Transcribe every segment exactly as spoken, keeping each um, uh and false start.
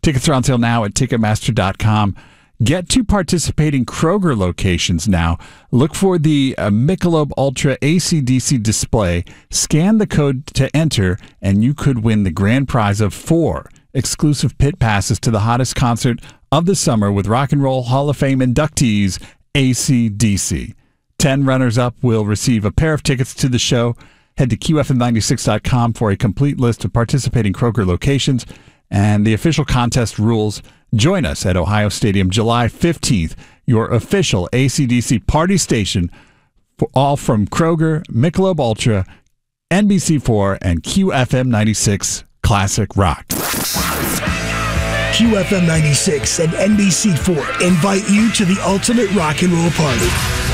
Tickets are on sale now at Ticketmaster dot com. Get to participating Kroger locations now. Look for the uh, Michelob Ultra A C D C display. Scan the code to enter, and you could win the grand prize of four exclusive pit passes to the hottest concert of the summer with Rock and Roll Hall of Fame inductees, A C D C. Ten runners-up will receive a pair of tickets to the show. Head to Q F M ninety-six dot com for a complete list of participating Kroger locations and the official contest rules. Join us at Ohio Stadium July fifteenth, your official A C D C party station, for all from Kroger, Michelob Ultra, N B C four, and Q F M ninety-six Classic Rock. Q F M ninety-six and N B C four invite you to the ultimate rock and roll party.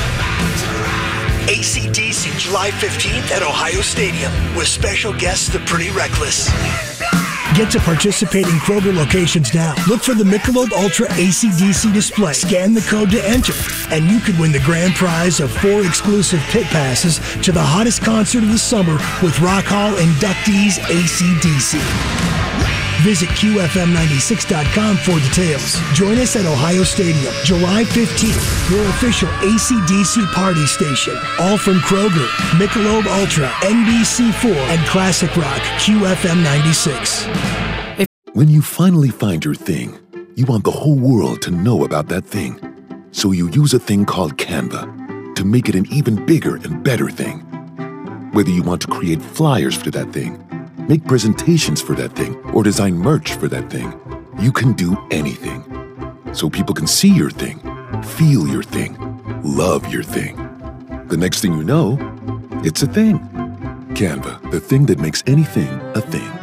A C D C July fifteenth at Ohio Stadium with special guests The Pretty Reckless. Get to participating Kroger locations now. Look for the Michelob Ultra A C D C display. Scan the code to enter, and you could win the grand prize of four exclusive pit passes to the hottest concert of the summer with Rock Hall inductees A C D C. Visit Q F M ninety-six dot com for details. Join us at Ohio Stadium July fifteenth, your official A C D C party station. All from Kroger, Michelob Ultra, N B C four, and Classic Rock Q F M ninety-six. When you finally find your thing, you want the whole world to know about that thing. So you use a thing called Canva to make it an even bigger and better thing. Whether you want to create flyers for that thing, make presentations for that thing, or design merch for that thing, you can do anything. So people can see your thing, feel your thing, love your thing. The next thing you know, it's a thing. Canva, the thing that makes anything a thing.